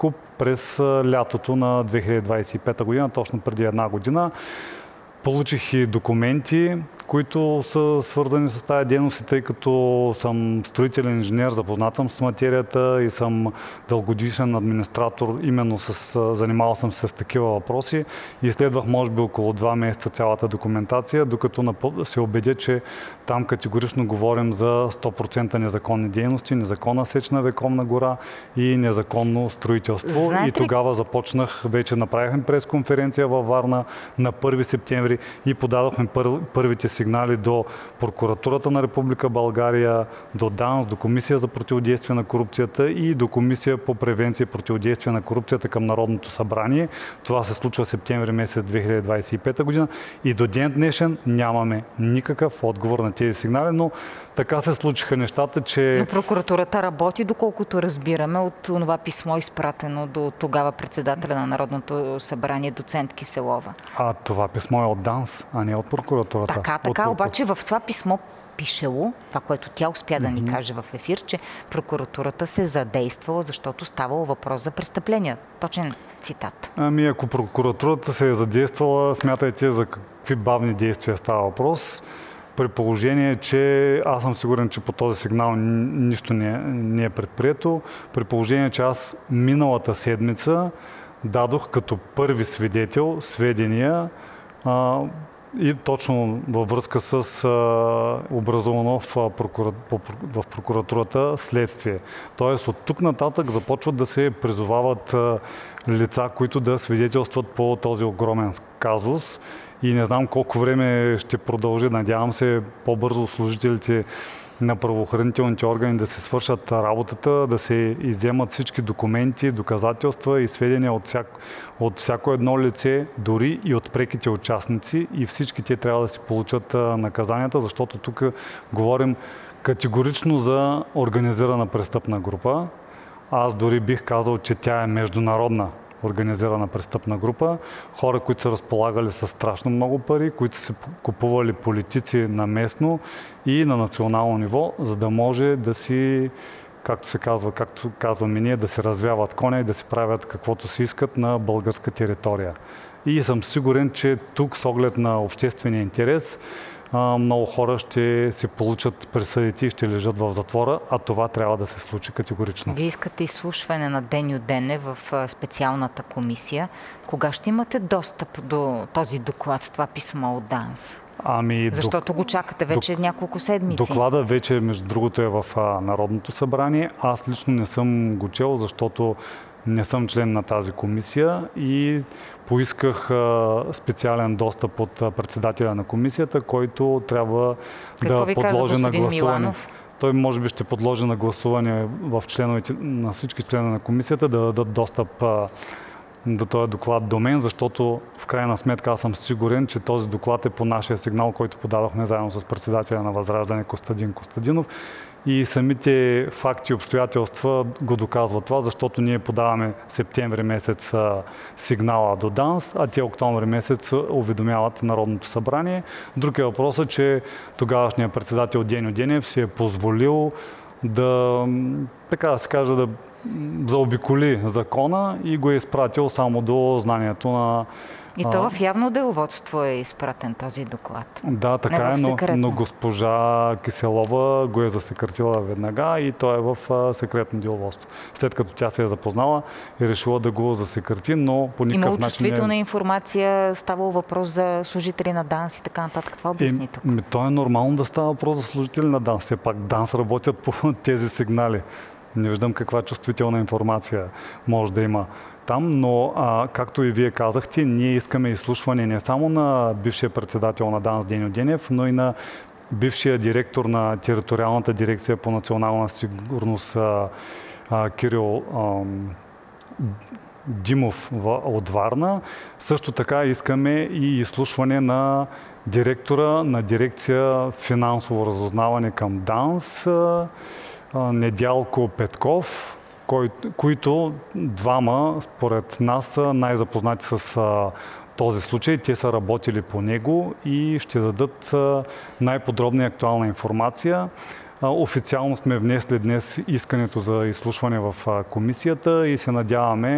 куп през лятото на 2025 година, точно преди една година. Получих и документи, които са свързани с тази дейност, тъй като съм строителен инженер, запознат съм с материята и съм дългогодишен администратор, именно занимавал съм се с такива въпроси и изследвах може би около 2 месеца цялата документация, докато се убедя, че там категорично говорим за 100% незаконни дейности, незаконна сеч на вековна гора и незаконно строителство. И тогава започнах, вече направихме пресконференция във Варна на 1 септември и подадохме първите сигнали до Прокуратурата на Република България, до ДАНС, до Комисия за противодействие на корупцията и до Комисия по превенция и противодействие на корупцията към Народното събрание. Това се случва в септември месец 2025 година и до ден днешен нямаме никакъв отговор на тези сигнали, но така се случиха нещата, че... Но прокуратурата работи, доколкото разбираме от това писмо, изпратено до тогава председателя на Народното събрание, доцент Киселова. Това писмо е от ДАНС, а не от прокуратурата. Така, обаче в това писмо пишело, това, което тя успя да ни каже в ефир, че прокуратурата се задействала, защото ставало въпрос за престъпления. Точен цитат. Ако прокуратурата се е задействала, смятайте за какви бавни действия става въпрос. При положение, че аз съм сигурен, че по този сигнал нищо не е предприето. При положение, че аз миналата седмица дадох като първи свидетел сведения и точно във връзка с образувано в прокуратурата следствие. Тоест от тук нататък започват да се призовават лица, които да свидетелстват по този огромен казус. И не знам колко време ще продължи. Надявам се по-бързо служителите на правоохранителните органи да се свършат работата, да се изземат всички документи, доказателства и сведения от всяко едно лице, дори и от преките участници, и всички те трябва да си получат наказанията, защото тук говорим категорично за организирана престъпна група. Аз дори бих казал, че тя е международна организирана престъпна група, хора, които са разполагали с страшно много пари, които са купували политици на местно и на национално ниво, за да може да си, както казваме ние, да се развяват коня и да си правят каквото си искат на българска територия. И съм сигурен, че тук с оглед на обществения интерес много хора ще се получат присъдите и ще лежат в затвора, а това трябва да се случи категорично. Вие искате изслушване на Деню Денев в специалната комисия. Кога ще имате достъп до този доклад, това писмо от ДАНС? Защото го чакате вече няколко седмици. Доклада вече, между другото, е в Народното събрание. Аз лично не съм го чел, защото не съм член на тази комисия и поисках специален достъп от председателя на комисията, който трябва да подложи на гласуване. Миланов? Той може би ще подложи на гласуване в членовете, на всички членове на комисията да дадат достъп до този доклад до мен, защото в крайна сметка аз съм сигурен, че този доклад е по нашия сигнал, който подадохме заедно с председателя на Възраждане Костадин Костадинов. И самите факти и обстоятелства го доказват това, защото ние подаваме септември месец сигнала до ДАНС, а те октомври месец уведомяват Народното събрание. Друг е въпросът, че тогавашният председател Деню Денев си е позволил да, така да се каже, да заобиколи закона и го е изпратил само до знанието на... И то в явно деловодство е изпратен този доклад. Да, така е, но госпожа Киселова го е засекретила веднага и той е в секретно деловодство. След като тя се е запознала и решила да го засекрети, но по никакъв начин... Има чувствителна информация, ставало въпрос за служители на ДАНС и така нататък. Това обясни тук. То е нормално да става въпрос за служители на ДАНС. Все пак ДАНС работят по тези сигнали. Не виждам каква чувствителна информация може да има там, но както и вие казахте, ние искаме изслушване не само на бившия председател на ДАНС Деню Денев, но и на бившия директор на териториалната дирекция по национална сигурност Кирил Димов от Варна. Също така искаме и изслушване на директора на дирекция финансово разузнаване към ДАНС Недялко Петков, които двама, според нас, са най-запознати с този случай. Те са работили по него и ще дадат най-подробна и актуална информация. Официално сме внесли днес искането за изслушване в комисията и се надяваме